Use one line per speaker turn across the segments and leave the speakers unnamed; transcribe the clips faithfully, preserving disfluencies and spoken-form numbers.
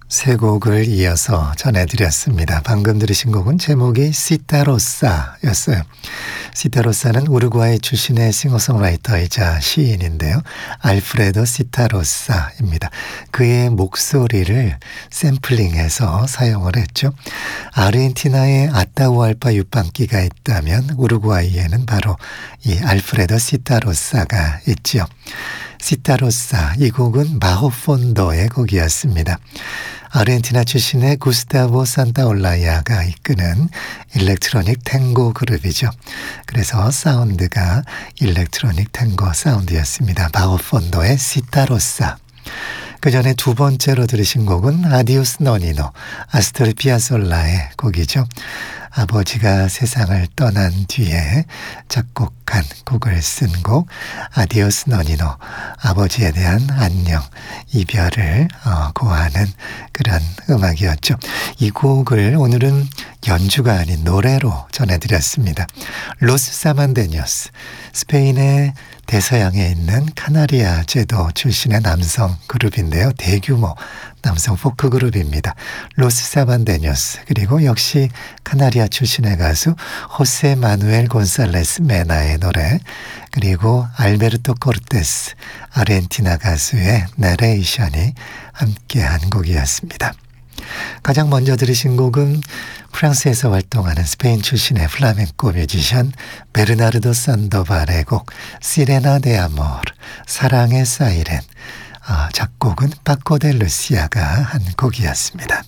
세 곡을 이어서 전해드렸습니다. 방금 들으신 곡은 제목이 시타로사였어요. 시타로사는 우루과이 출신의 싱어송라이터이자 시인인데요. 알프레도 시타로사입니다. 그의 목소리를 샘플링해서 사용을 했죠. 아르헨티나에 아타우알파 유방기가 있다면 우루과이에는 바로 이 알프레도 시타로사가 있죠. 시타로사, 이 곡은 마호폰도의 곡이었습니다. 아르헨티나 출신의 구스타보 산타올라야가 이끄는 일렉트로닉 탱고 그룹이죠. 그래서 사운드가 일렉트로닉 탱고 사운드였습니다. 마호폰도의 시타로사. 그 전에 두 번째로 들으신 곡은 아디오스 너니노, 아스토르 피아솔라의 곡이죠. 아버지가 세상을 떠난 뒤에 작곡한 곡을 쓴 곡 아디오스 너니노, 아버지에 대한 안녕, 이별을 어, 고하는 그런 음악이었죠. 이 곡을 오늘은 연주가 아닌 노래로 전해드렸습니다. 로스 사만데뇨스, 스페인의 대서양에 있는 카나리아 제도 출신의 남성 그룹인데요. 대규모 남성 포크 그룹입니다. 로스 사만데뇨스, 그리고 역시 카나리아 출신의 가수 호세 마누엘 곤살레스 메나의 노래, 그리고 알베르토 코르테스 아르헨티나 가수의 내레이션이 함께한 곡이었습니다. 가장 먼저 들으신 곡은 프랑스에서 활동하는 스페인 출신의 플라멩코 뮤지션 베르나르도 산도발의 곡 시레나 데 아모르, 사랑의 사이렌, 아, 작곡은 파코 데 루시아가 한 곡이었습니다.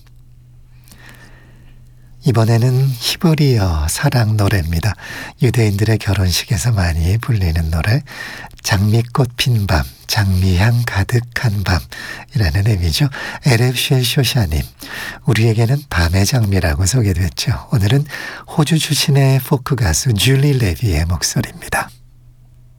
이번에는 히브리어 사랑 노래입니다. 유대인들의 결혼식에서 많이 불리는 노래, 장미꽃 핀 밤, 장미향 가득한 밤이라는 의미죠. 에레브 쉘 쇼샤님, 우리에게는 밤의 장미라고 소개됐죠. 오늘은 호주 출신의 포크 가수 줄리 레비의 목소리입니다.